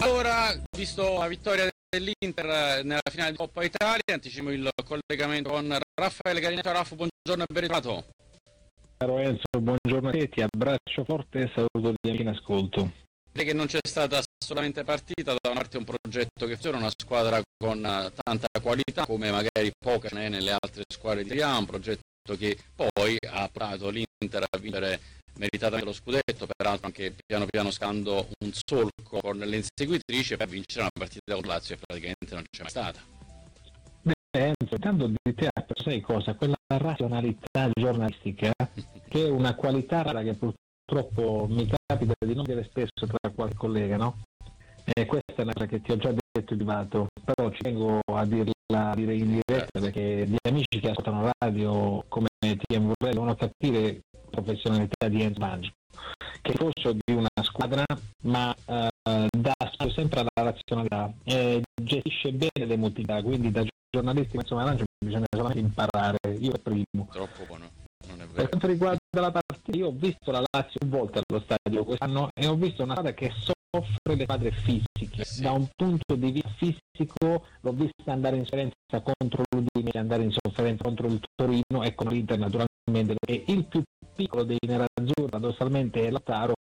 Allora, visto la vittoria dell'Inter nella finale di Coppa Italia, anticipo il collegamento con Raffaele Garinetto. Raffo, buongiorno e ben ritrovato. Caro Enzo, buongiorno a te, ti abbraccio forte e saluto gli amici in ascolto. Che non c'è stata assolutamente partita, da una parte un progetto che funziona, una squadra con tanta qualità come magari poche ce n'è nelle altre squadre di Serie A, un progetto che poi ha portato l'Inter a vincere meritatamente lo scudetto, peraltro anche piano piano scando un solco con le inseguitrici per vincere una partita con Lazio che praticamente non c'è mai stata. Enzo, intanto di te sai cosa? Quella razionalità giornalistica che è una qualità rara che purtroppo mi capita di non dire spesso tra qualche collega, no? E questa è una cosa che ti ho già detto in privato, però ci tengo a dire in diretta perché gli amici che ascoltano radio come TM devono capire la professionalità di Enzo Mangio, che è corso di una squadra ma dà sempre alla razionalità, gestisce bene le multità, quindi da giornalisti insomma bisogna solamente imparare, io per primo. Troppo buono, non è vero. Per quanto riguarda la partita, io ho visto la Lazio più volte allo stadio quest'anno e ho visto una squadra che soffre le squadre fisiche, sì. Da un punto di vista fisico l'ho vista andare in sofferenza contro l'Udinese, andare in sofferenza contro il Torino e con l'Inter naturalmente, e il più piccolo dei nerazzurri paradossalmente è Lautaro,